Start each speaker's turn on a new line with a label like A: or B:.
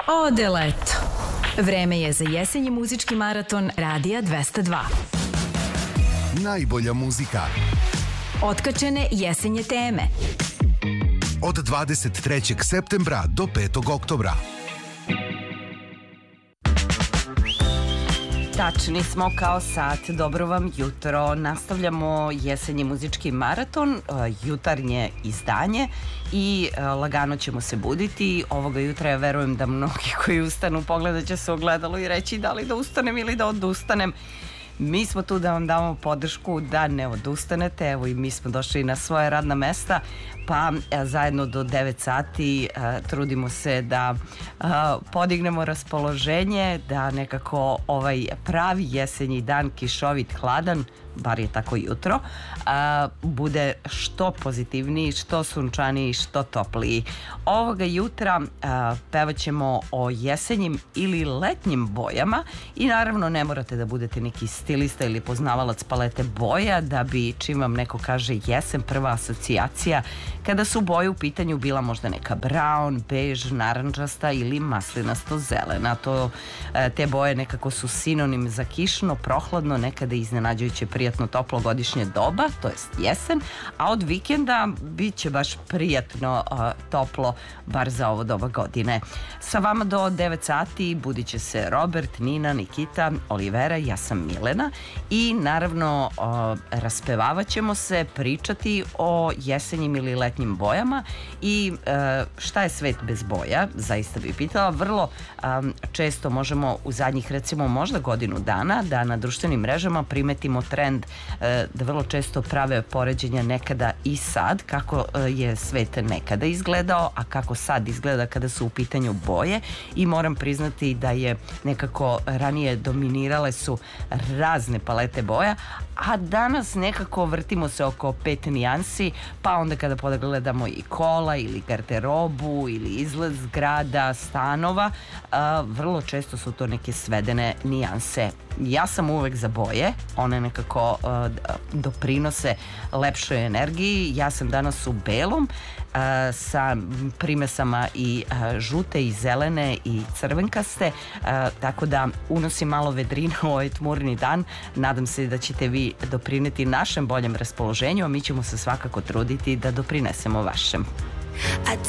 A: Ode leto. Vreme je za jesenji muzički maraton Radija 202.
B: Najbolja muzika.
A: Otkačene jesenje teme.
B: Od 23. septembra do 5. oktobra.
C: Tačni smo kao sat, dobro vam jutro. Nastavljamo jesenji muzički maraton, jutarnje izdanje i lagano ćemo se buditi. Ovoga jutra ja verujem da mnogi koji ustanu pogledat će se ogledalo i reći da li da ustanem ili da odustanem. Mi smo tu da vam damo podršku da ne odustanete, evo i mi smo došli na svoje radna mesta, pa zajedno do 9 sati trudimo se da podignemo raspoloženje, da nekako ovaj pravi jesenji dan, kišovit, hladan, bar je tako jutro, bude što pozitivniji, što sunčaniji, što topliji. Ovoga jutra pevat ćemo o jesenjim ili letnjim bojama i naravno ne morate da budete neki stilista ili poznavalac palete boja da bi čim vam neko kaže jesen, prva asocijacija kada su boje u pitanju bila možda neka brown, bež, narančasta ili maslinasto zelena. Te boje nekako su sinonim za kišno, prohladno, nekada iznenađujuće prijatno toplo godišnje doba, to jest jesen, a od vikenda bit će baš prijatno toplo, bar za ovo doba godine. Sa vama do 9 sati budit će se Robert, Nina, Nikita, Olivera, ja sam Milena i naravno raspevavat ćemo se, pričati o jesenjim ili letnjim bojama i šta je svet bez boja, zaista bih pitala. Vrlo često možemo u zadnjih recimo možda godinu dana da na društvenim mrežama primetimo trend da vrlo često prave poređenja nekada i sad, kako je svet nekada izgledao, a kako sad izgleda kada su u pitanju boje i moram priznati da je nekako ranije dominirale su razne palete boja, a danas nekako vrtimo se oko 5 nijansi, pa onda kada pogledamo i kola ili garderobu ili izgled zgrada, stanova, vrlo često su to neke svedene nijanse. Ja sam uvek za boje, one nekako doprinose lepšoj energiji. Ja sam danas u belom sa primesama i žute i zelene i crvenkaste, tako da unosim malo vedrina u ovaj tmurni dan. Nadam se da ćete vi doprineti našem boljem raspoloženju, a mi ćemo se svakako truditi da doprinesemo vašem.
D: I